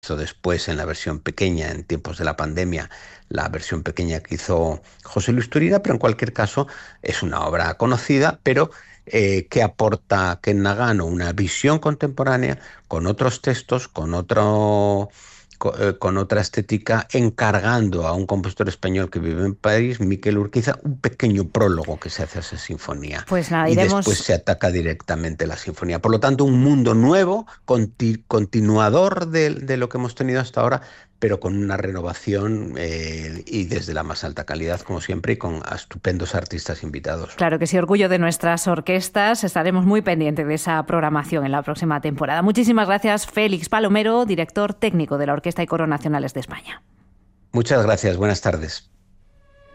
o después en la versión pequeña, en tiempos de la pandemia, la versión pequeña que hizo José Luis Turina, pero en cualquier caso es una obra conocida, pero que aporta Ken Nagano una visión contemporánea con otros textos, con otra estética, encargando a un compositor español que vive en París, Miquel Urquiza, un pequeño prólogo que se hace a esa sinfonía Pues nada, y después iremos. se ataca directamente la sinfonía. Por lo tanto, un mundo nuevo, continuador de lo que hemos tenido hasta ahora, pero con una renovación y desde la más alta calidad, como siempre, y con estupendos artistas invitados. Claro que sí, orgullo de nuestras orquestas. Estaremos muy pendientes de esa programación en la próxima temporada. Muchísimas gracias, Félix Palomero, director técnico de la Orquesta y Coro Nacionales de España. Muchas gracias, buenas tardes.